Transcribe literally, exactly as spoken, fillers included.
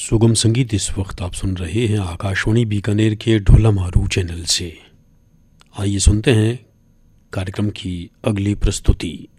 सुगम संगीत इस वक्त आप सुन रहे हैं आकाशवाणी बीकानेर के ढोला मारू चैनल से। आइए सुनते हैं कार्यक्रम की अगली प्रस्तुति।